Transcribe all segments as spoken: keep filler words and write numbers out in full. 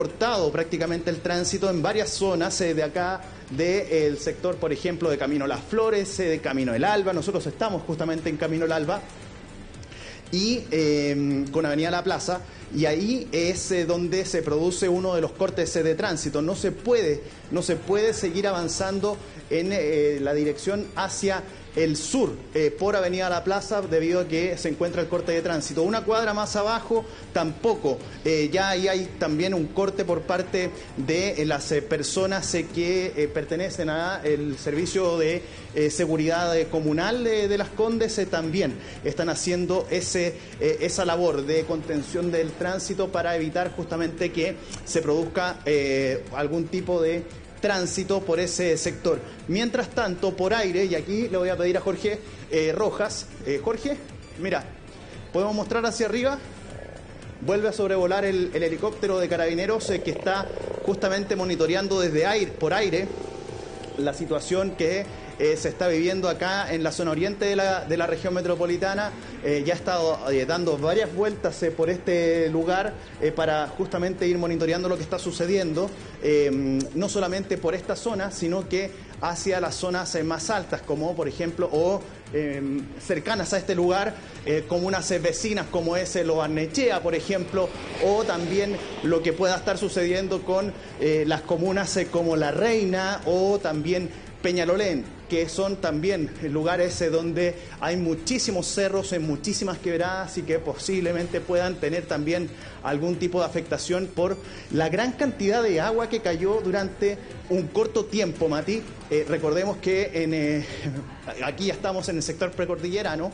cortado prácticamente el tránsito en varias zonas eh, de acá del sector, por ejemplo, de Camino Las Flores, eh, de Camino El Alba. Nosotros estamos justamente en Camino El Alba y eh, con Avenida La Plaza, y ahí es eh, donde se produce uno de los cortes eh, de tránsito. No se puede, no se puede seguir avanzando en eh, la dirección hacia el sur eh, por Avenida La Plaza debido a que se encuentra el corte de tránsito. Una cuadra más abajo tampoco, eh, ya ahí hay también un corte por parte de eh, las eh, personas eh, que eh, pertenecen al servicio de eh, seguridad eh, comunal eh, de Las Condes, eh, también están haciendo ese, eh, esa labor de contención del tránsito para evitar justamente que se produzca eh, algún tipo de tránsito por ese sector. Mientras tanto, por aire, y aquí le voy a pedir a Jorge eh, Rojas, eh, Jorge, mira, podemos mostrar hacia arriba, vuelve a sobrevolar el, el helicóptero de Carabineros eh, que está justamente monitoreando desde aire, por aire la situación que eh, se está viviendo acá en la zona oriente de la, de la región metropolitana. Eh, ya ha estado eh, dando varias vueltas eh, por este lugar eh, para justamente ir monitoreando lo que está sucediendo, eh, no solamente por esta zona, sino que hacia las zonas eh, más altas, como por ejemplo, o eh, cercanas a este lugar, eh, comunas eh, vecinas como es eh, Lo Barnechea, por ejemplo, o también lo que pueda estar sucediendo con eh, las comunas eh, como La Reina o también Peñalolén, que son también lugares eh, donde hay muchísimos cerros, en muchísimas quebradas y que posiblemente puedan tener también algún tipo de afectación por la gran cantidad de agua que cayó durante un corto tiempo, Mati. Eh, recordemos que en, eh, aquí ya estamos en el sector precordillerano,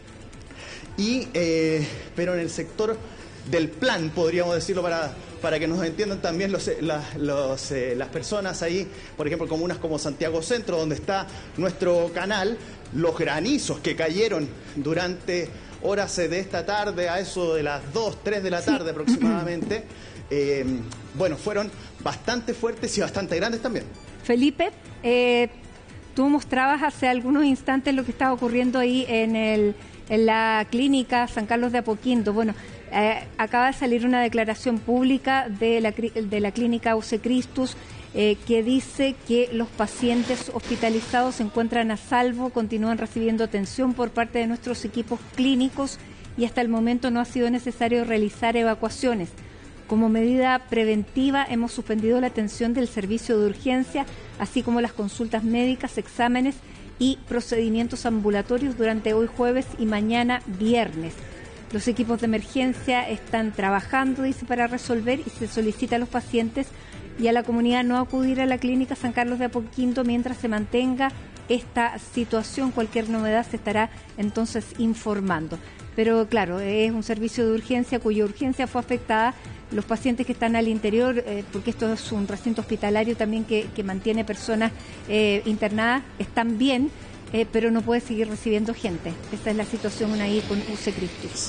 y, eh, pero en el sector del plan, podríamos decirlo, para, para que nos entiendan también los, la, los, eh, las personas ahí, por ejemplo, comunas como Santiago Centro, donde está nuestro canal, los granizos que cayeron durante horas de esta tarde, a eso de las dos, tres de la tarde aproximadamente, eh, bueno, fueron bastante fuertes y bastante grandes también. Felipe, eh, tú mostrabas hace algunos instantes lo que estaba ocurriendo ahí en, el, en la clínica San Carlos de Apoquindo. Bueno, Eh, acaba de salir una declaración pública de la, de la clínica U C Christus eh, que dice que los pacientes hospitalizados se encuentran a salvo, continúan recibiendo atención por parte de nuestros equipos clínicos y hasta el momento no ha sido necesario realizar evacuaciones. Como medida preventiva hemos suspendido la atención del servicio de urgencia, así como las consultas médicas, exámenes y procedimientos ambulatorios durante hoy jueves y mañana viernes. Los equipos de emergencia están trabajando, dice, para resolver, y se solicita a los pacientes y a la comunidad no acudir a la clínica San Carlos de Apoquindo mientras se mantenga esta situación. Cualquier novedad se estará entonces informando. Pero claro, es un servicio de urgencia cuya urgencia fue afectada. Los pacientes que están al interior, eh, porque esto es un recinto hospitalario también que, que mantiene personas eh, internadas, están bien, Eh, pero no puede seguir recibiendo gente. Esta es la situación ahí con U C Christus.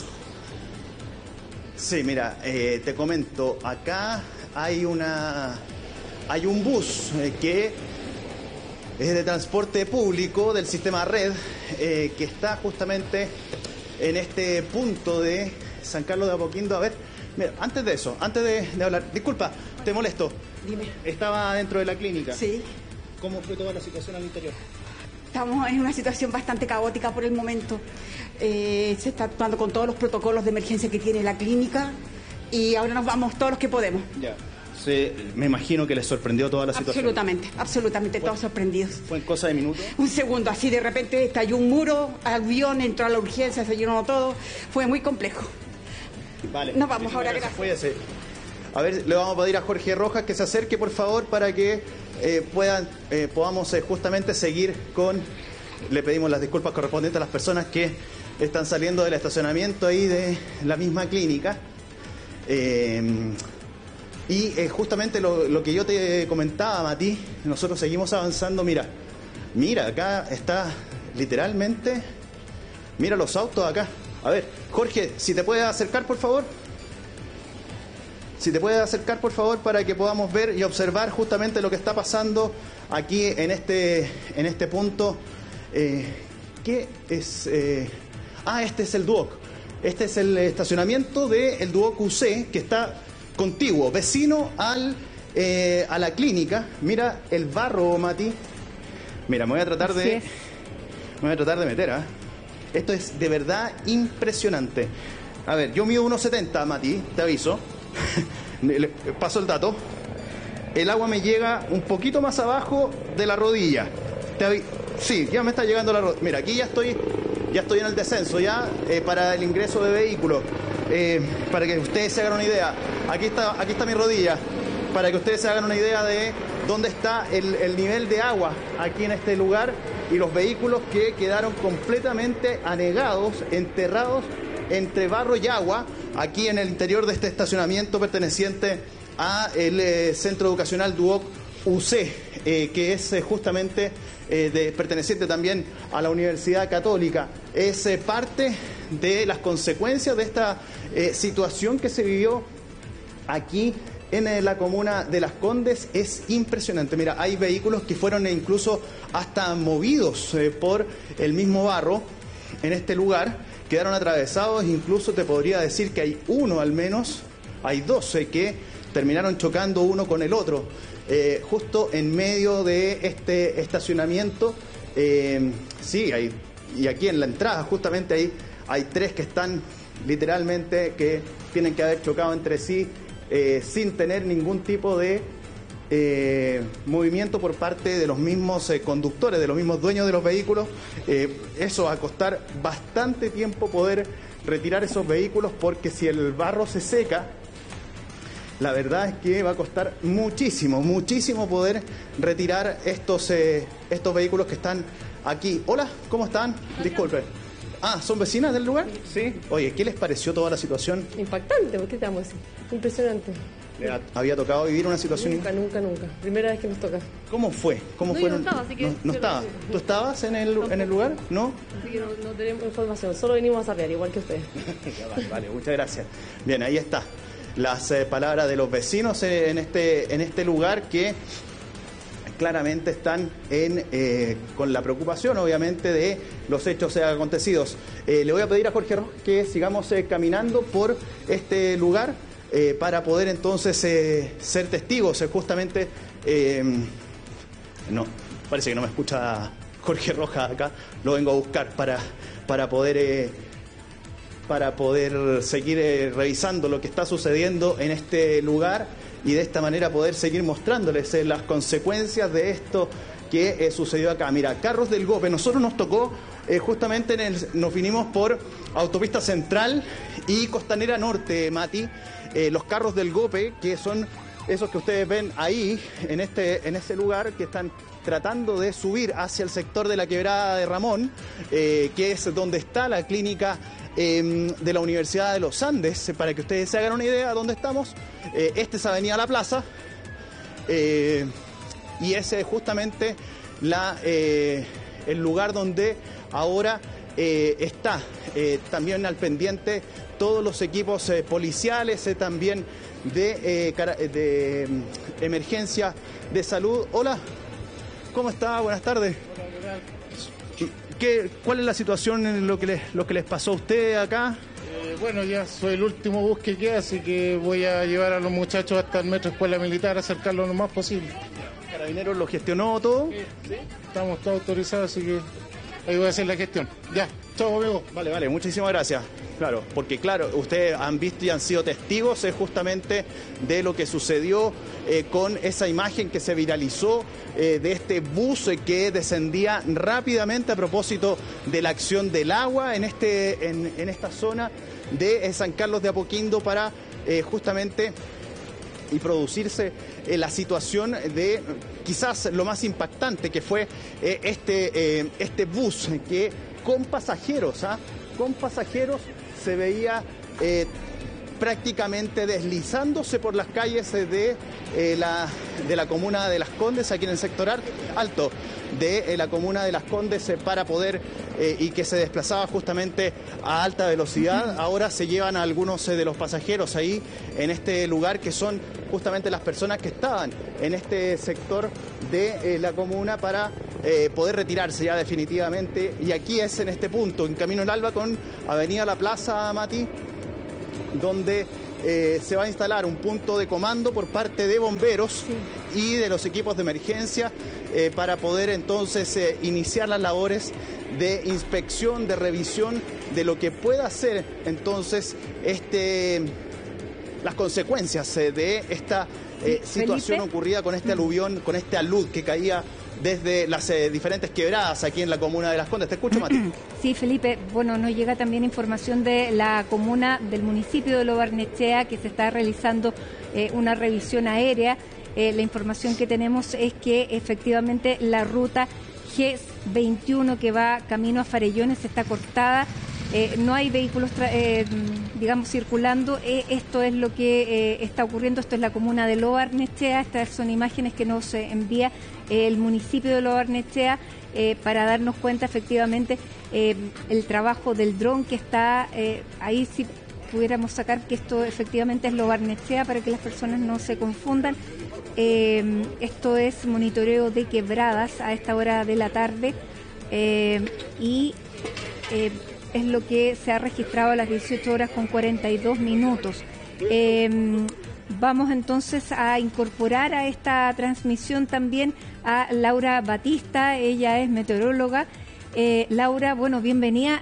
Sí, mira, eh, te comento, acá hay una hay un bus eh, que es de transporte público del sistema Red, eh, que está justamente en este punto de San Carlos de Apoquindo. A ver, mira, antes de eso, antes de, de hablar, disculpa, te molesto. Dime. Estaba dentro de la clínica. Sí. ¿Cómo fue toda la situación al interior? Estamos en una situación bastante caótica por el momento. Eh, se está actuando con todos los protocolos de emergencia que tiene la clínica y ahora nos vamos todos los que podemos. Ya. Sí, me imagino que les sorprendió toda la situación. Absolutamente, absolutamente, todos sorprendidos. ¿Fue en cosa de minutos? Un segundo, así de repente estalló un muro, avión, entró a la urgencia, se llenó todo. Fue muy complejo. Vale. Nos vamos ahora, gracias. Cuídese. A ver, le vamos a pedir a Jorge Rojas que se acerque, por favor, para que eh, puedan, eh, podamos eh, justamente seguir con... Le pedimos las disculpas correspondientes a las personas que están saliendo del estacionamiento ahí de la misma clínica. Eh, y eh, justamente lo, lo que yo te comentaba, Mati, nosotros seguimos avanzando. Mira, mira, acá está literalmente... Mira los autos acá. A ver, Jorge, si te puedes acercar, por favor. Si te puedes acercar, por favor, para que podamos ver y observar justamente lo que está pasando aquí en este, en este punto. Eh, ¿Qué es? Eh... Ah, este es el Duoc. Este es el estacionamiento del Duoc U C, que está contiguo, vecino al, eh, a la clínica. Mira el barro, Mati. Mira, me voy a tratar Así de... es. Me voy a tratar de meter, ¿ah? ¿eh? Esto es de verdad impresionante. A ver, yo mido uno setenta, Mati, te aviso. Le paso el dato. El agua me llega un poquito más abajo de la rodilla. Te avi- sí, ya me está llegando la rodilla. Mira, aquí ya estoy, ya estoy en el descenso, ya eh, para el ingreso de vehículos. Eh, para que ustedes se hagan una idea. Aquí está, aquí está mi rodilla. Para que ustedes se hagan una idea de dónde está el, el nivel de agua aquí en este lugar y los vehículos que quedaron completamente anegados, enterrados entre barro y agua, aquí en el interior de este estacionamiento perteneciente a el eh, Centro Educacional Duoc U C, eh, que es eh, justamente eh, de, perteneciente también a la Universidad Católica. Es eh, parte de las consecuencias de esta eh, situación que se vivió aquí en eh, la comuna de Las Condes. Es impresionante. Mira, hay vehículos que fueron incluso hasta movidos eh, por el mismo barro en este lugar, quedaron atravesados, incluso te podría decir que hay uno al menos, hay doce que terminaron chocando uno con el otro, eh, justo en medio de este estacionamiento. Eh, sí, hay, y aquí en la entrada justamente ahí hay tres que están literalmente, que tienen que haber chocado entre sí eh, sin tener ningún tipo de eh, movimiento por parte de los mismos eh, conductores, de los mismos dueños de los vehículos. Eh, eso va a costar bastante tiempo poder retirar esos vehículos, porque si el barro se seca, la verdad es que va a costar muchísimo, muchísimo poder retirar estos, eh, estos vehículos que están aquí. Hola, ¿cómo están? Disculpe. Ah, ¿son vecinas del lugar? Sí. Oye, ¿qué les pareció toda la situación? Impactante, ¿por qué te vamos a decir? Impresionante. ¿Había tocado vivir una situación? Nunca, nunca, nunca. Primera vez que nos toca. ¿Cómo fue? ¿Cómo No, fueron? yo no estaba, así que no, no yo estaba. no sé. ¿Tú estabas en el, en el lugar? ¿No? Así que no, no tenemos información, solo venimos a saber, igual que ustedes. Vale, vale, muchas gracias. Bien, ahí está. Las eh, palabras de los vecinos eh, en, este, en este lugar, que claramente están en, eh, con la preocupación, obviamente, de los hechos eh, acontecidos. Eh, le voy a pedir a Jorge Rojas que sigamos eh, caminando por este lugar eh, para poder entonces eh, ser testigos. Eh, justamente, eh, no, parece que no me escucha Jorge Rojas acá, lo vengo a buscar para, para poder... Eh, para poder seguir eh, revisando lo que está sucediendo en este lugar y de esta manera poder seguir mostrándoles eh, las consecuencias de esto que eh, sucedió acá. Mira, carros del GOPE, nosotros nos tocó eh, justamente, en el, nos vinimos por Autopista Central y Costanera Norte, Mati, eh, los carros del GOPE, que son esos que ustedes ven ahí, en este, en ese lugar, que están tratando de subir hacia el sector de la Quebrada de Ramón, eh, que es donde está la clínica eh, de la Universidad de los Andes. Para que ustedes se hagan una idea de dónde estamos, eh, este es Avenida La Plaza, eh, y ese es justamente la, eh, el lugar donde ahora eh, está eh, también al pendiente todos los equipos eh, policiales, eh, también de, eh, de mm, emergencia de salud. Hola, ¿cómo está? Buenas tardes. Hola, ¿qué tal? ¿Qué, ¿Cuál es la situación en lo que les, lo que les pasó a usted acá? Eh, bueno, ya soy el último bus que queda, así que voy a llevar a los muchachos hasta el Metro Escuela Militar, acercarlos lo más posible. ¿Carabineros lo gestionó todo? Sí, estamos todos autorizados, así que ahí voy a hacer la gestión. Ya, chao, amigo. Vale, vale, muchísimas gracias. Claro, porque claro, ustedes han visto y han sido testigos eh, justamente de lo que sucedió eh, con esa imagen que se viralizó eh, de este bus eh, que descendía rápidamente a propósito de la acción del agua en, este, en, en esta zona de eh, San Carlos de Apoquindo para eh, justamente y producirse eh, la situación de quizás lo más impactante, que fue eh, este, eh, este bus que con pasajeros, ¿ah? con pasajeros se veía eh, prácticamente deslizándose por las calles de, eh, la, de la comuna de Las Condes, aquí en el sector alto de eh, la comuna de Las Condes, eh, para poder, eh, y que se desplazaba justamente a alta velocidad. Ahora se llevan a algunos eh, de los pasajeros ahí en este lugar, que son justamente las personas que estaban en este sector de eh, la comuna, para eh, poder retirarse ya definitivamente. Y aquí es en este punto, en Camino al Alba con Avenida La Plaza, Mati, donde eh, se va a instalar un punto de comando por parte de bomberos sí. y de los equipos de emergencia eh, para poder entonces eh, iniciar las labores de inspección, de revisión de lo que pueda ser entonces este, las consecuencias eh, de esta eh, situación Felipe. ocurrida con este aluvión, con este alud que caía desde las eh, diferentes quebradas aquí en la comuna de Las Condes. Te escucho, Mati. Sí, Felipe, bueno, nos llega también información de la comuna, del municipio de Lo Barnechea, que se está realizando eh, una revisión aérea. Eh, la información que tenemos es que efectivamente la ruta G veintiuno que va camino a Farellones está cortada. Eh, no hay vehículos, eh, digamos, circulando. Eh, esto es lo que eh, está ocurriendo. Esto es la comuna de Lo Barnechea. Estas son imágenes que nos eh, envía eh, el municipio de Lo Barnechea eh, para darnos cuenta, efectivamente, eh, el trabajo del dron que está eh, ahí. Si pudiéramos sacar que esto efectivamente es Lo Barnechea para que las personas no se confundan. Eh, esto es monitoreo de quebradas a esta hora de la tarde eh, y eh, es lo que se ha registrado a las dieciocho horas con cuarenta y dos minutos. Eh, vamos entonces a incorporar a esta transmisión también a Laura Batista, ella es meteoróloga. Eh, Laura, bueno, bienvenida.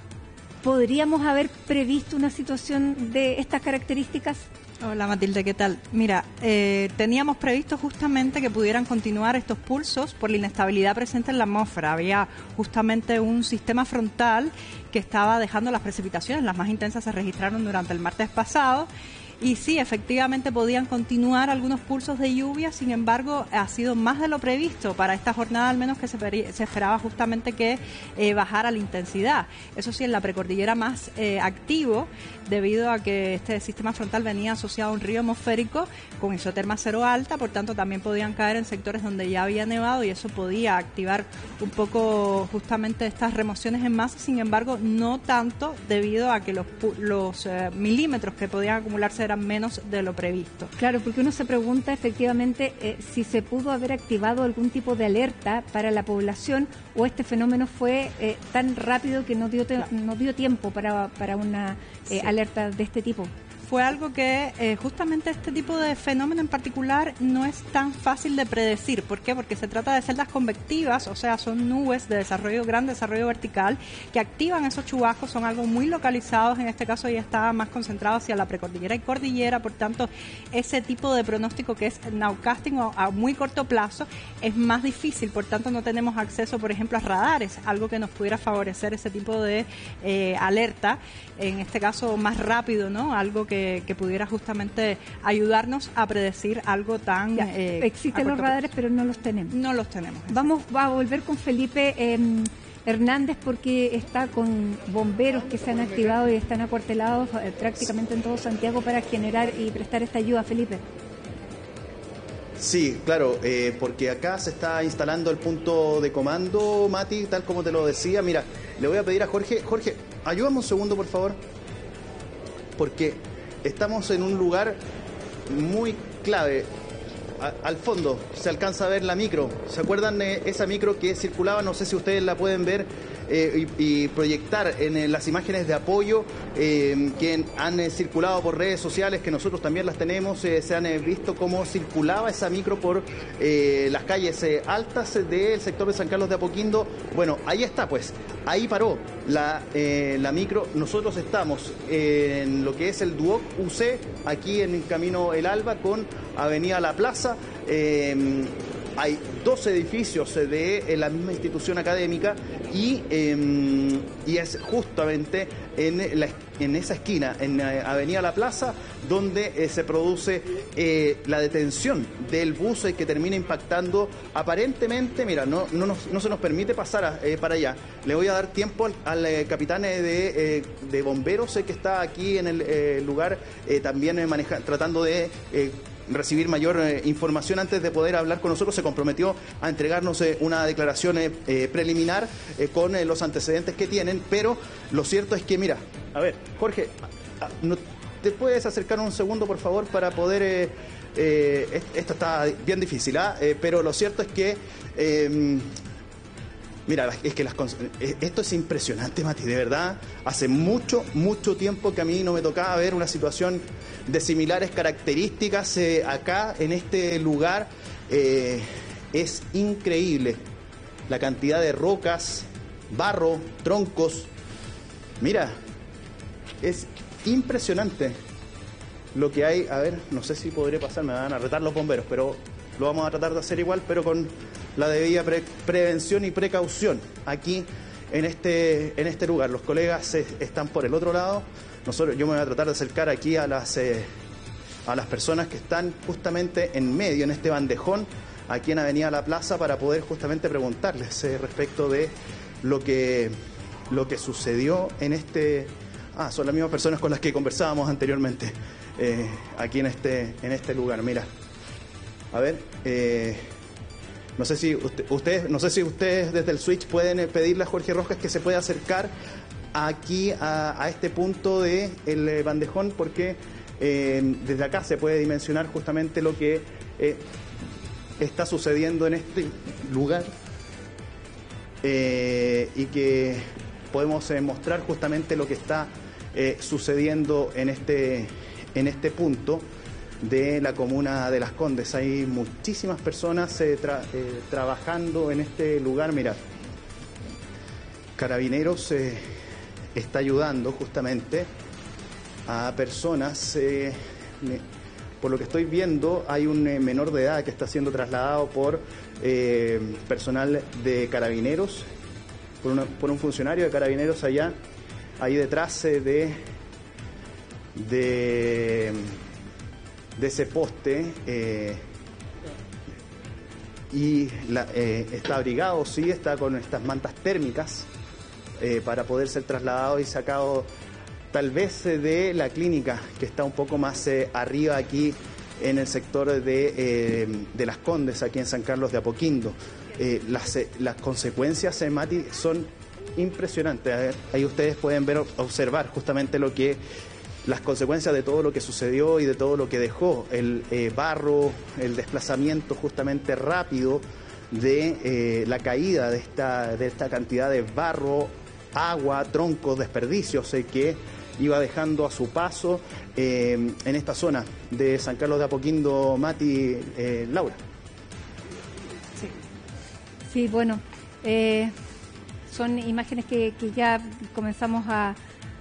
¿Podríamos haber previsto una situación de estas características? Hola Matilde, ¿qué tal? Mira, eh, teníamos previsto justamente que pudieran continuar estos pulsos por la inestabilidad presente en la atmósfera. Había justamente un sistema frontal que estaba dejando las precipitaciones, las más intensas se registraron durante el martes pasado. Y sí, efectivamente podían continuar algunos pulsos de lluvia, sin embargo, ha sido más de lo previsto para esta jornada, al menos que se, se esperaba justamente que eh, bajara la intensidad. Eso sí, en la precordillera más eh, activo, debido a que este sistema frontal venía asociado a un río atmosférico con isoterma cero alta, por tanto también podían caer en sectores donde ya había nevado y eso podía activar un poco justamente estas remociones en masa, sin embargo, no tanto debido a que los, los eh, milímetros que podían acumularse eran menos de lo previsto. Claro, porque uno se pregunta efectivamente eh, si se pudo haber activado algún tipo de alerta para la población o este fenómeno fue eh, tan rápido que no dio, te, no dio tiempo para, para una eh, sí. alerta de este tipo. Fue algo que eh, justamente este tipo de fenómeno en particular no es tan fácil de predecir. ¿Por qué? Porque se trata de celdas convectivas, o sea, son nubes de desarrollo, gran desarrollo vertical, que activan esos chubascos, son algo muy localizados, en este caso ya está más concentrado hacia la precordillera y cordillera, por tanto, ese tipo de pronóstico que es nowcasting o a muy corto plazo es más difícil, por tanto no tenemos acceso, por ejemplo, a radares, algo que nos pudiera favorecer ese tipo de eh, alerta, en este caso más rápido, ¿no? Algo que que pudiera justamente ayudarnos a predecir algo tan... Ya, eh, existen los radares, pero no los tenemos. No los tenemos. Vamos a volver con Felipe eh, Hernández porque está con bomberos que se han activado y están acuartelados eh, prácticamente en todo Santiago para generar y prestar esta ayuda. Felipe. Sí, claro, eh, porque acá se está instalando el punto de comando, Mati, tal como te lo decía. Mira, le voy a pedir a Jorge, Jorge, ayúdame un segundo, por favor, porque estamos en un lugar muy clave. A, al fondo se alcanza a ver la micro. ¿Se acuerdan de esa micro que circulaba? No sé si ustedes la pueden ver eh, y, y proyectar en, en las imágenes de apoyo eh, que han eh, circulado por redes sociales, que nosotros también las tenemos. Eh, se han eh, visto cómo circulaba esa micro por eh, las calles eh, altas del sector de San Carlos de Apoquindo. Bueno, ahí está, pues. Ahí paró la, eh, la micro. Nosotros estamos en lo que es el Duoc U C, aquí en el Camino El Alba con Avenida La Plaza. Eh, hay dos edificios de la misma institución académica y, eh, y es justamente en, la, en esa esquina, en Avenida La Plaza, donde eh, se produce eh, la detención del bus eh, que termina impactando aparentemente. Mira, no, no, nos, no se nos permite pasar a, eh, para allá. Le voy a dar tiempo al, al eh, capitán eh, de, eh, de bomberos eh, que está aquí en el eh, lugar, eh, también eh, maneja, tratando de... Eh, recibir mayor eh, información antes de poder hablar con nosotros. Se comprometió a entregarnos eh, una declaración eh, eh, preliminar eh, con eh, los antecedentes que tienen, pero lo cierto es que, mira, a ver, Jorge, a, a, no, ¿te puedes acercar un segundo, por favor, para poder... Eh, eh, esto está bien difícil, ¿ah? eh, pero lo cierto es que... Eh, Mira, es que las, esto es impresionante, Mati, de verdad. Hace mucho, mucho tiempo que a mí no me tocaba ver una situación de similares características eh, acá, en este lugar. Eh, es increíble la cantidad de rocas, barro, troncos. Mira, es impresionante lo que hay. A ver, no sé si podré pasar, me van a retar los bomberos, pero lo vamos a tratar de hacer igual, pero con la debida pre prevención y precaución aquí en este, en este lugar. Los colegas eh, están por el otro lado. Nosotros, yo me voy a tratar de acercar aquí a las, eh, a las personas que están justamente en medio, en este bandejón, aquí en Avenida La Plaza, para poder justamente preguntarles eh, respecto de lo que, lo que sucedió en este... Ah, son las mismas personas con las que conversábamos anteriormente eh, aquí en este, en este lugar. Mira, a ver... Eh, No sé si usted, ustedes, no sé si ustedes desde el switch pueden pedirle a Jorge Rojas que se pueda acercar aquí a, a este punto de el bandejón, porque eh, desde acá se puede dimensionar justamente lo que eh, está sucediendo en este lugar eh, y que podemos eh, mostrar justamente lo que está eh, sucediendo en este, en este punto de la comuna de Las Condes. Hay muchísimas personas eh, tra eh, trabajando en este lugar. Mira, Carabineros eh, está ayudando justamente a personas. Eh, me, por lo que estoy viendo, hay un eh, menor de edad que está siendo trasladado por eh, personal de Carabineros, por, una, por un funcionario de Carabineros allá, ahí detrás eh, de... de de ese poste eh, y la, eh, está abrigado, sí, está con estas mantas térmicas eh, para poder ser trasladado y sacado tal vez eh, de la clínica que está un poco más eh, arriba aquí en el sector de, eh, de Las Condes, aquí en San Carlos de Apoquindo. Eh, las, eh, las consecuencias, eh, Mati, son impresionantes. A ver, ahí ustedes pueden ver, observar justamente lo que las consecuencias de todo lo que sucedió y de todo lo que dejó el eh, barro, el desplazamiento justamente rápido de eh, la caída de esta, de esta cantidad de barro, agua, troncos, desperdicios eh, que iba dejando a su paso eh, en esta zona de San Carlos de Apoquindo. Mati, eh, Laura. Sí, sí, bueno, eh, son imágenes que, que ya comenzamos a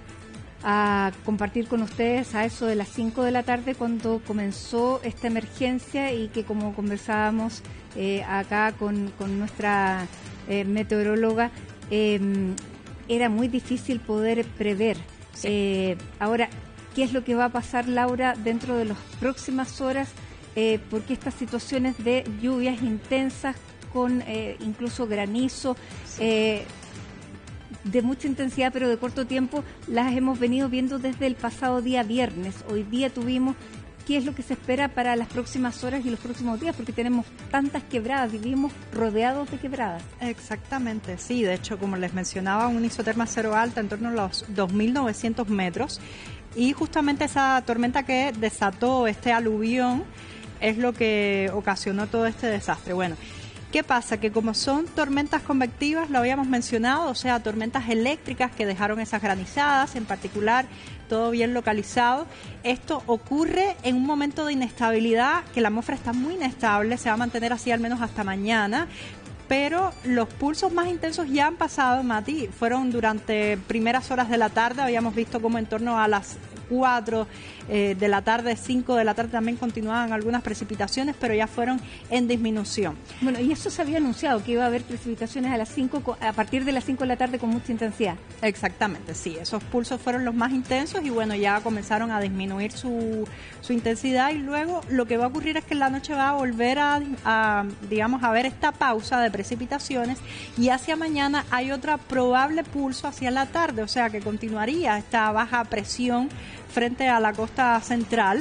a compartir con ustedes a eso de las cinco de la tarde, cuando comenzó esta emergencia, y que, como conversábamos eh, acá con, con nuestra eh, meteoróloga, eh, era muy difícil poder prever. Sí. Eh, ahora, ¿qué es lo que va a pasar, Laura, dentro de las próximas horas? Eh, porque estas situaciones de lluvias intensas con eh, incluso granizo, sí. eh, de mucha intensidad pero de corto tiempo, las hemos venido viendo desde el pasado día viernes. Hoy día tuvimos qué es lo que se espera para las próximas horas y los próximos días, porque tenemos tantas quebradas, vivimos rodeados de quebradas. Exactamente, sí, de hecho, como les mencionaba, un isoterma cero alta en torno a los dos mil novecientos metros, y justamente esa tormenta que desató este aluvión es lo que ocasionó todo este desastre. Bueno, ¿qué pasa? Que como son tormentas convectivas, lo habíamos mencionado, o sea, tormentas eléctricas que dejaron esas granizadas, en particular, todo bien localizado. Esto ocurre en un momento de inestabilidad, que la atmósfera está muy inestable, se va a mantener así al menos hasta mañana, pero los pulsos más intensos ya han pasado, Mati, fueron durante primeras horas de la tarde. Habíamos visto como en torno a las cuatro eh, de la tarde, cinco de la tarde también continuaban algunas precipitaciones, pero ya fueron en disminución. Bueno, y eso se había anunciado, que iba a haber precipitaciones a las cinco, a partir de las cinco de la tarde, con mucha intensidad. Exactamente, sí, esos pulsos fueron los más intensos y bueno, ya comenzaron a disminuir su, su intensidad, y luego lo que va a ocurrir es que en la noche va a volver a, a digamos, a ver esta pausa de precipitaciones, y hacia mañana hay otra probable pulso hacia la tarde, o sea que continuaría esta baja presión frente a la costa central,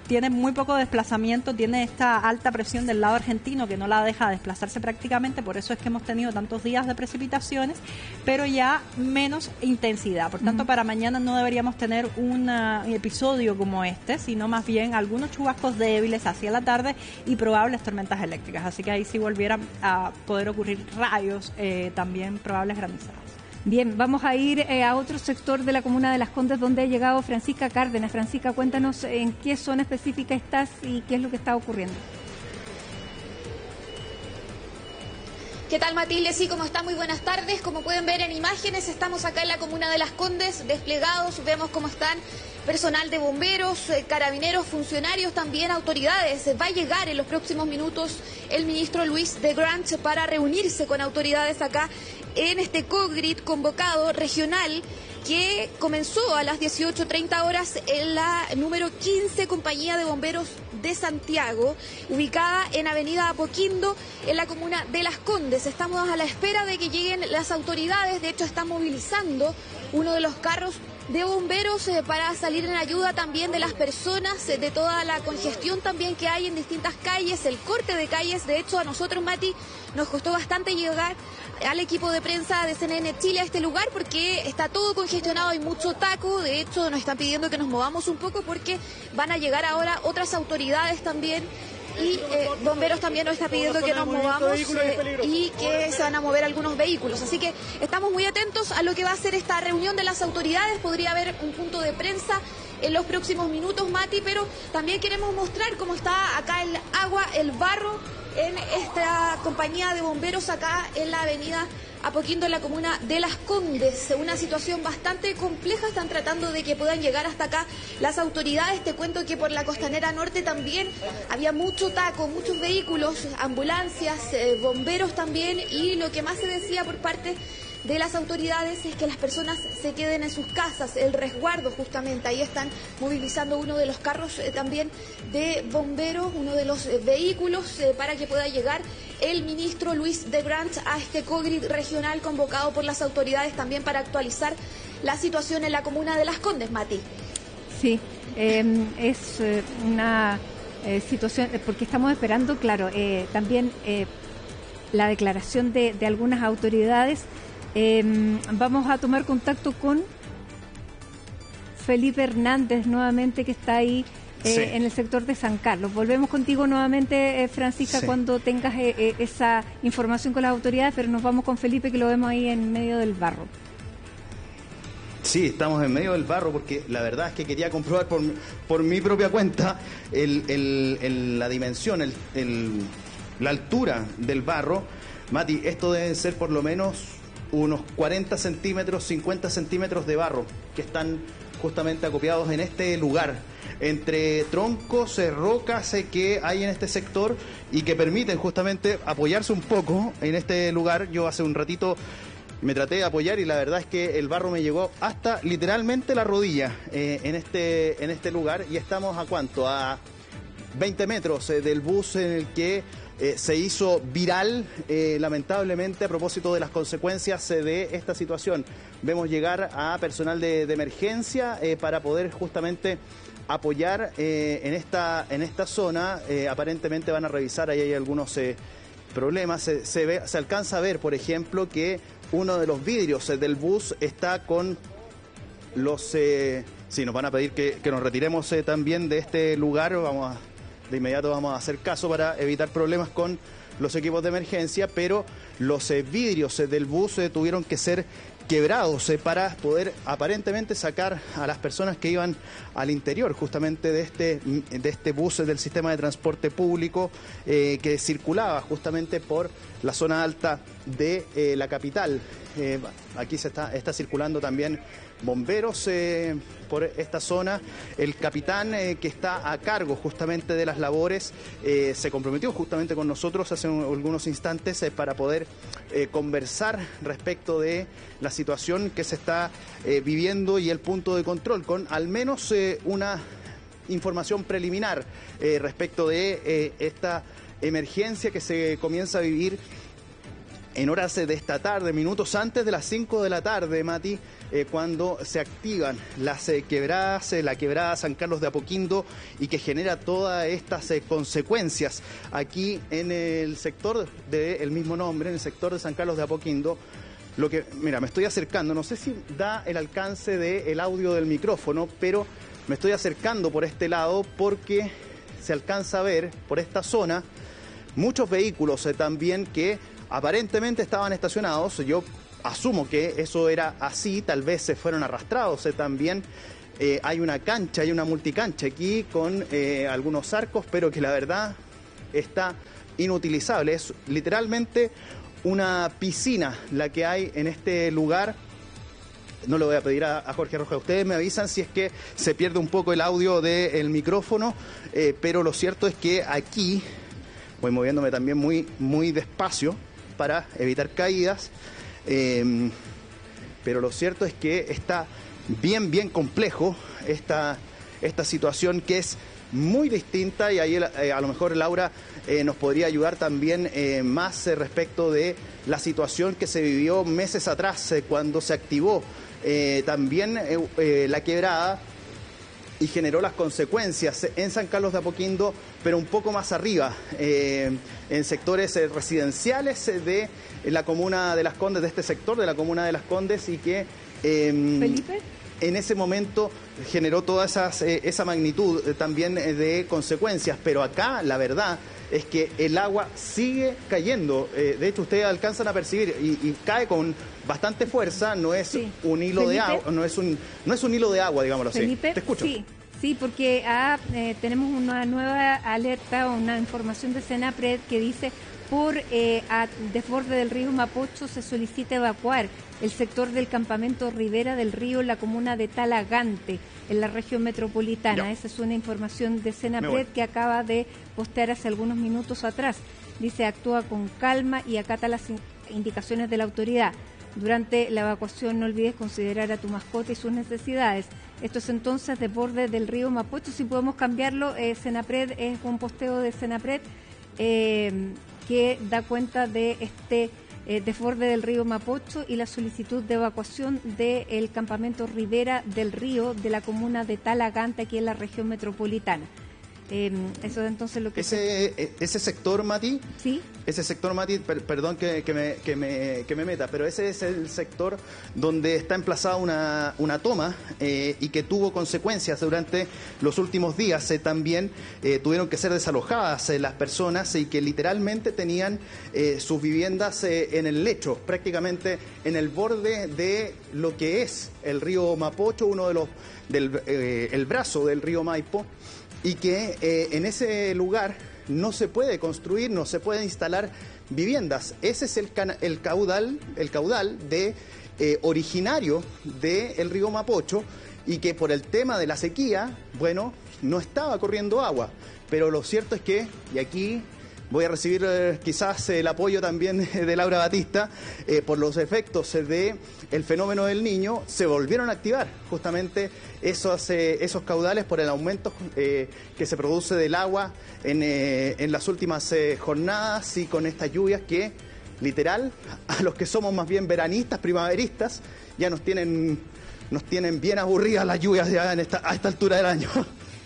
tiene muy poco desplazamiento, tiene esta alta presión del lado argentino que no la deja desplazarse prácticamente, por eso es que hemos tenido tantos días de precipitaciones, pero ya menos intensidad. Por tanto, uh-huh. para mañana no deberíamos tener un episodio como este, sino más bien algunos chubascos débiles hacia la tarde y probables tormentas eléctricas. Así que ahí sí volvieran a poder ocurrir rayos, eh, también probables granizadas. Bien, vamos a ir eh, a otro sector de la comuna de Las Condes donde ha llegado Francisca Cárdenas. Francisca, cuéntanos en qué zona específica estás y qué es lo que está ocurriendo. ¿Qué tal, Matilde? Sí, ¿cómo está? Muy buenas tardes. Como pueden ver en imágenes, estamos acá en la comuna de Las Condes, desplegados. Vemos cómo están personal de bomberos, eh, carabineros, funcionarios, también autoridades. Va a llegar en los próximos minutos el ministro Luis de Grange para reunirse con autoridades acá en este COGRID convocado regional que comenzó a las dieciocho treinta horas en la número quince Compañía de Bomberos de Santiago, ubicada en Avenida Apoquindo, en la comuna de Las Condes. Estamos a la espera de que lleguen las autoridades, de hecho están movilizando uno de los carros de bomberos eh, para salir en ayuda también de las personas, eh, de toda la congestión también que hay en distintas calles, el corte de calles. De hecho, a nosotros, Mati, nos costó bastante llegar al equipo de prensa de C N N Chile a este lugar porque está todo congestionado, hay mucho taco. De hecho, nos están pidiendo que nos movamos un poco porque van a llegar ahora otras autoridades también. Y eh, bomberos también nos está pidiendo que nos movamos eh, y que se van a mover algunos vehículos. Así que estamos muy atentos a lo que va a ser esta reunión de las autoridades. Podría haber un punto de prensa en los próximos minutos, Mati, pero también queremos mostrar cómo está acá el agua, el barro en esta compañía de bomberos acá en la avenida Apoquindo, en la comuna de Las Condes. Una situación bastante compleja, están tratando de que puedan llegar hasta acá las autoridades. Te cuento que por la costanera norte también había mucho taco, muchos vehículos, ambulancias, eh, bomberos también, y lo que más se decía por parte de las autoridades es que las personas se queden en sus casas, el resguardo justamente. Ahí están movilizando uno de los carros eh, también de bomberos, uno de los eh, vehículos eh, para que pueda llegar el ministro Luis de Grange a este COGRID regional convocado por las autoridades también para actualizar la situación en la comuna de Las Condes, Mati. Sí, eh, es eh, una eh, situación, porque estamos esperando, claro, eh, también eh, la declaración de, de algunas autoridades. Eh, vamos a tomar contacto con Felipe Hernández nuevamente, que está ahí eh, sí. en el sector de San Carlos. Volvemos contigo nuevamente, eh, Francisca, sí. cuando tengas eh, eh, esa información con las autoridades, pero nos vamos con Felipe, que lo vemos ahí en medio del barro. Sí, estamos en medio del barro porque la verdad es que quería comprobar por, por mi propia cuenta el, el, el, la dimensión, el, el, la altura del barro. Mati, esto debe ser por lo menos unos cuarenta centímetros, cincuenta centímetros de barro que están justamente acopiados en este lugar, entre troncos, rocas que hay en este sector y que permiten justamente apoyarse un poco en este lugar. Yo hace un ratito me traté de apoyar y la verdad es que el barro me llegó hasta literalmente la rodilla eh, en este en este lugar, y estamos a cuánto, a veinte metros eh, del bus en el que Eh, se hizo viral, eh, lamentablemente, a propósito de las consecuencias eh, de esta situación. Vemos llegar a personal de, de emergencia eh, para poder justamente apoyar eh, en esta en esta zona. Eh, aparentemente van a revisar, ahí hay algunos eh, problemas. Se, se, ve, se alcanza a ver, por ejemplo, que uno de los vidrios eh, del bus está con los... Eh, sí, nos van a pedir que, que nos retiremos eh, también de este lugar. Vamos a... De inmediato vamos a hacer caso para evitar problemas con los equipos de emergencia, pero los eh, vidrios eh, del bus eh, tuvieron que ser quebrados eh, para poder aparentemente sacar a las personas que iban al interior justamente de este, de este bus eh, del sistema de transporte público eh, que circulaba justamente por la zona alta de eh, la capital. Eh, aquí se está, está circulando también bomberos eh, por esta zona. El capitán eh, que está a cargo justamente de las labores eh, se comprometió justamente con nosotros hace un, algunos instantes eh, para poder eh, conversar respecto de la situación que se está eh, viviendo y el punto de control, con al menos eh, una información preliminar eh, respecto de eh, esta emergencia que se comienza a vivir en horas de esta tarde, minutos antes de las cinco de la tarde, Mati, eh, cuando se activan las eh, quebradas, eh, la quebrada San Carlos de Apoquindo, y que genera todas estas eh, consecuencias aquí en el sector del mismo nombre, en el sector de San Carlos de Apoquindo. Lo que, mira, me estoy acercando, no sé si da el alcance del audio del micrófono, pero me estoy acercando por este lado porque se alcanza a ver por esta zona muchos vehículos eh, también que aparentemente estaban estacionados. Yo asumo que eso era así, tal vez se fueron arrastrados eh, también. Eh, hay una cancha, hay una multicancha aquí con eh, algunos arcos, pero que la verdad está inutilizable. Es literalmente una piscina la que hay en este lugar. No le voy a pedir a, a Jorge Rojas, ustedes me avisan si es que se pierde un poco el audio del micrófono, eh, pero lo cierto es que aquí voy moviéndome también muy, muy despacio para evitar caídas, eh, pero lo cierto es que está bien, bien complejo esta, esta situación, que es muy distinta, y ahí eh, a lo mejor Laura eh, nos podría ayudar también eh, más eh, respecto de la situación que se vivió meses atrás eh, cuando se activó eh, también eh, eh, la quebrada y generó las consecuencias en San Carlos de Apoquindo, pero un poco más arriba, eh, en sectores eh, residenciales eh, de la comuna de Las Condes, de este sector de la comuna de Las Condes, y que eh, Felipe, en ese momento generó toda esas, eh, esa magnitud eh, también eh, de consecuencias. Pero acá la verdad es que el agua sigue cayendo. Eh, de hecho, ustedes alcanzan a percibir y, y cae con bastante fuerza. No es sí. un hilo Felipe, de agua, no es un no es un hilo de agua, digámoslo Felipe, así. Te escucho. Sí, sí, porque ah, eh, tenemos una nueva alerta, una información de Senapred que dice: por eh, a desborde del río Mapocho se solicita evacuar el sector del campamento Ribera del Río en la comuna de Talagante, en la región metropolitana. Ya. Esa es una información de Senapred que acaba de postear hace algunos minutos atrás. Dice: actúa con calma y acata las indicaciones de la autoridad. Durante la evacuación no olvides considerar a tu mascota y sus necesidades. Esto es entonces desborde del río Mapocho. Si podemos cambiarlo, eh, Senapred es un posteo de Senapred eh, que da cuenta de este eh, desborde del río Mapocho y la solicitud de evacuación del campamento Ribera del Río de la comuna de Talagante, aquí en la región metropolitana. Eh, eso es entonces lo que... Ese, se... ese sector, Mati, ¿sí? Ese sector, Mati, per, perdón que, que, me, que, me, que me meta, pero ese es el sector donde está emplazada una, una toma eh, y que tuvo consecuencias durante los últimos días. Eh, también eh, tuvieron que ser desalojadas eh, las personas y que literalmente tenían eh, sus viviendas eh, en el lecho, prácticamente en el borde de lo que es el río Mapocho, uno de los del eh, el brazo del río Maipo, y que eh, en ese lugar no se puede construir, no se puede instalar viviendas. Ese es el, cana el caudal, el caudal de, eh, originario del río Mapocho, y que por el tema de la sequía, bueno, no estaba corriendo agua. Pero lo cierto es que, y aquí voy a recibir eh, quizás el apoyo también de Laura Batista, eh, por los efectos del el fenómeno del Niño, se volvieron a activar justamente esos, eh, esos caudales por el aumento eh, que se produce del agua en, eh, en las últimas eh, jornadas, y con estas lluvias que, literal, a los que somos más bien veranistas, primaveristas, ya nos tienen, nos tienen bien aburridas las lluvias ya en esta, a esta altura del año.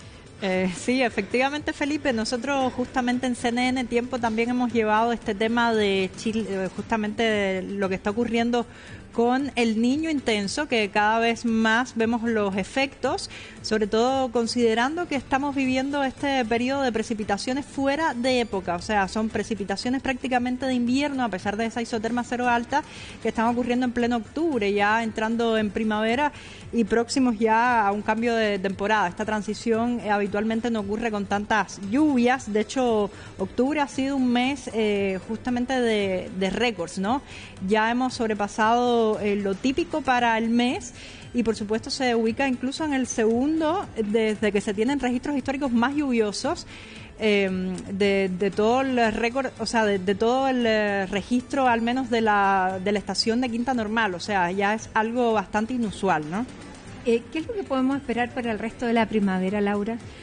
Eh, sí, efectivamente, Felipe, nosotros justamente en C N N Tiempo también hemos llevado este tema de Chile, justamente de lo que está ocurriendo con el Niño intenso, que cada vez más vemos los efectos, sobre todo considerando que estamos viviendo este periodo de precipitaciones fuera de época, o sea, son precipitaciones prácticamente de invierno, a pesar de esa isoterma cero alta, que están ocurriendo en pleno octubre, ya entrando en primavera y próximos ya a un cambio de temporada. Esta transición eh, habitualmente no ocurre con tantas lluvias. De hecho, octubre ha sido un mes eh, justamente de, de récords, ¿no? Ya hemos sobrepasado eh, lo típico para el mes, y por supuesto se ubica incluso en el segundo desde que se tienen registros históricos más lluviosos eh, de, de todo el récord, o sea, de, de todo el eh, registro al menos de la, de la estación de Quinta Normal, o sea, ya es algo bastante inusual, ¿no? Eh, ¿Qué es lo que podemos esperar para el resto de la primavera, Laura?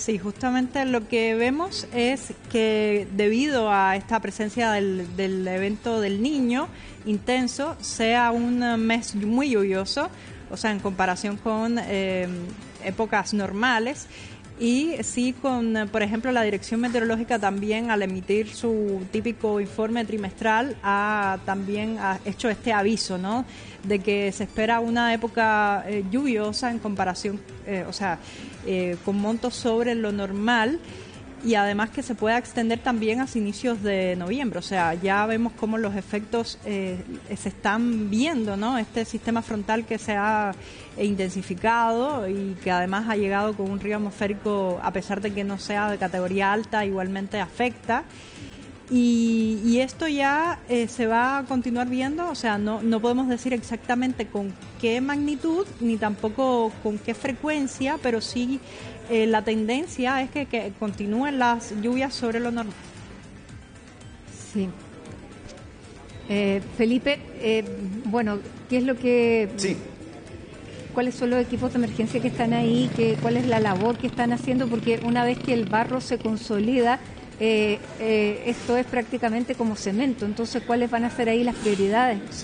Sí, justamente lo que vemos es que debido a esta presencia del, del evento del Niño intenso, sea un mes muy lluvioso, o sea, en comparación con eh, épocas normales. Y sí, con, por ejemplo, la Dirección Meteorológica también, al emitir su típico informe trimestral, ha también ha hecho este aviso, ¿no?, de que se espera una época eh, lluviosa en comparación, eh, o sea, eh, con montos sobre lo normal, y además que se pueda extender también hasta inicios de noviembre. O sea, ya vemos cómo los efectos eh, se están viendo, ¿no? Este sistema frontal que se ha intensificado y que además ha llegado con un río atmosférico, a pesar de que no sea de categoría alta, igualmente afecta. Y, y esto ya eh, se va a continuar viendo, o sea, no, no podemos decir exactamente con qué magnitud ni tampoco con qué frecuencia, pero sí eh, la tendencia es que, que continúen las lluvias sobre lo normal. Sí. Eh, Felipe, eh, bueno, ¿qué es lo que... Sí. ¿Cuáles son los equipos de emergencia que están ahí? ¿Qué, ¿Cuál es la labor que están haciendo? Porque una vez que el barro se consolida, Eh, eh, esto es prácticamente como cemento. Entonces, ¿cuáles van a ser ahí las prioridades? Sí.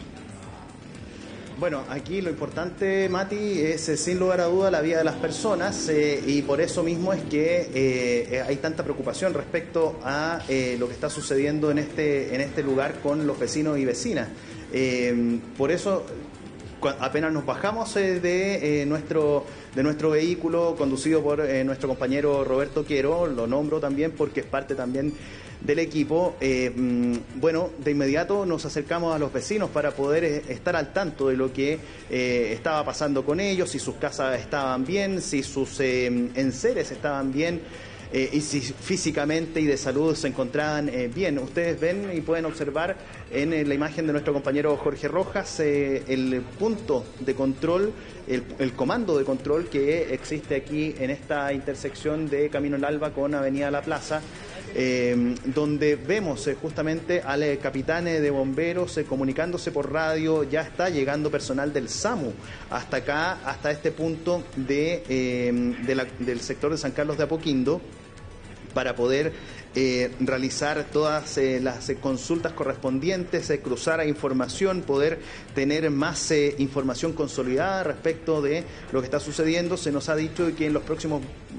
Bueno, aquí lo importante, Mati, es eh, sin lugar a duda la vida de las personas eh, y por eso mismo es que eh, hay tanta preocupación respecto a eh, lo que está sucediendo en este, en este lugar con los vecinos y vecinas. Eh, por eso, apenas nos bajamos eh, de, eh, nuestro, de nuestro vehículo conducido por eh, nuestro compañero Roberto Quiero, lo nombro también porque es parte también del equipo, eh, bueno, de inmediato nos acercamos a los vecinos para poder eh, estar al tanto de lo que eh, estaba pasando con ellos, si sus casas estaban bien, si sus eh, enseres estaban bien. Eh, y si físicamente y de salud se encontraban eh, bien. Ustedes ven y pueden observar en eh, la imagen de nuestro compañero Jorge Rojas eh, el punto de control, el, el comando de control que existe aquí en esta intersección de Camino al Alba con Avenida La Plaza, eh, donde vemos eh, justamente al eh, capitán eh, de bomberos eh, comunicándose por radio. Ya está llegando personal del SAMU hasta acá, hasta este punto de, eh, de la, del sector de San Carlos de Apoquindo, para poder eh, realizar todas eh, las eh, consultas correspondientes, eh, cruzar a información, poder tener más eh, información consolidada respecto de lo que está sucediendo. Se nos ha dicho que en los próximos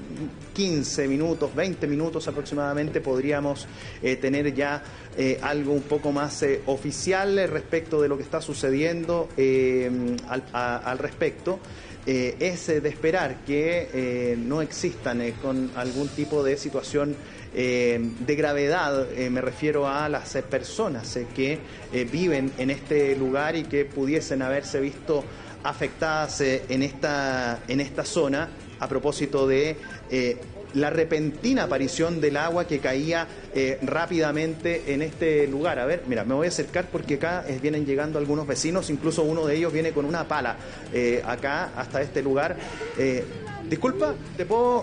quince minutos, veinte minutos aproximadamente podríamos eh, tener ya eh, algo un poco más eh, oficial eh, respecto de lo que está sucediendo eh, al, a, al respecto. Eh, es eh, de esperar que eh, no existan eh, con algún tipo de situación eh, de gravedad, eh, me refiero a las eh, personas eh, que eh, viven en este lugar y que pudiesen haberse visto afectadas eh, en esta, en esta zona a propósito de eh, la repentina aparición del agua que caía eh, rápidamente en este lugar. A ver, mira, me voy a acercar porque acá eh, vienen llegando algunos vecinos, incluso uno de ellos viene con una pala eh, acá hasta este lugar. Eh, disculpa, ¿te puedo...?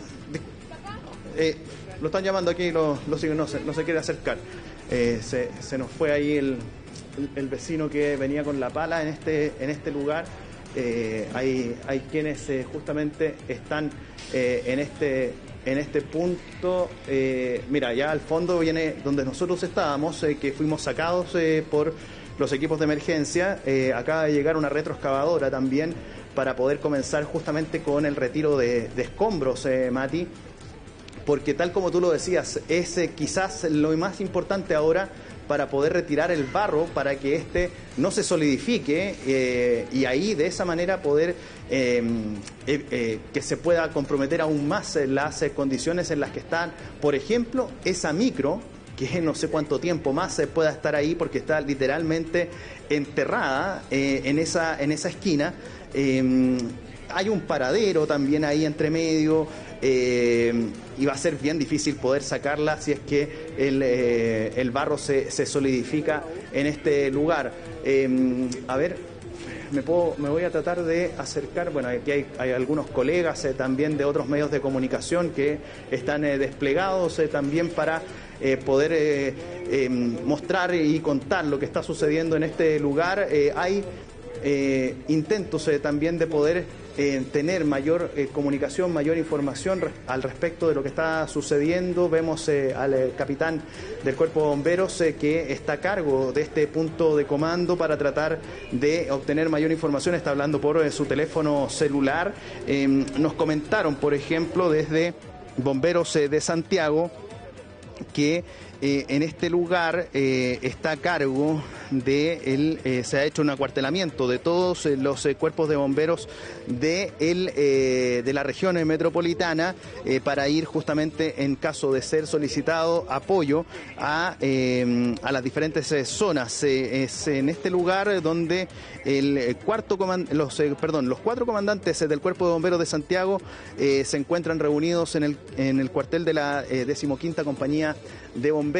Eh, lo están llamando aquí, lo, lo, no, se, no se quiere acercar. Eh, se, se nos fue ahí el, el, el vecino que venía con la pala en este, en este lugar. Eh, hay, hay quienes eh, justamente están eh, en este en este punto. Eh, mira, ya al fondo viene donde nosotros estábamos, eh, que fuimos sacados eh, por los equipos de emergencia. Eh, acaba de llegar una retroexcavadora también para poder comenzar justamente con el retiro de, de escombros, eh, Mati, porque tal como tú lo decías, es eh, quizás lo más importante ahora para poder retirar el barro, para que éste no se solidifique eh, y ahí de esa manera poder eh, eh, eh, que se pueda comprometer aún más las eh, condiciones en las que están, por ejemplo, esa micro, que no sé cuánto tiempo más se pueda estar ahí porque está literalmente enterrada eh, en esa, en esa esquina. Eh, hay un paradero también ahí entre medio. Eh, y va a ser bien difícil poder sacarla si es que el, eh, el barro se, se solidifica en este lugar. Eh, a ver, me, puedo, me voy a tratar de acercar. Bueno, aquí hay, hay algunos colegas eh, también de otros medios de comunicación que están eh, desplegados eh, también para eh, poder eh, eh, mostrar y contar lo que está sucediendo en este lugar. Eh, hay eh, intentos eh, también de poder eh, tener mayor eh, comunicación, mayor información res al respecto de lo que está sucediendo. Vemos eh, al eh, capitán del Cuerpo de Bomberos eh, que está a cargo de este punto de comando para tratar de obtener mayor información. Está hablando por eh, su teléfono celular. Eh, nos comentaron, por ejemplo, desde Bomberos eh, de Santiago, que eh, en este lugar eh, está a cargo de el, eh, se ha hecho un acuartelamiento de todos eh, los eh, cuerpos de bomberos de, el, eh, de la región eh, metropolitana eh, para ir justamente en caso de ser solicitado apoyo a, eh, a las diferentes eh, zonas. Eh, es en este lugar donde el cuarto comand los, eh, perdón, los cuatro comandantes eh, del Cuerpo de Bomberos de Santiago eh, se encuentran reunidos en el, en el cuartel de la eh, decimoquinta Compañía de Bomberos.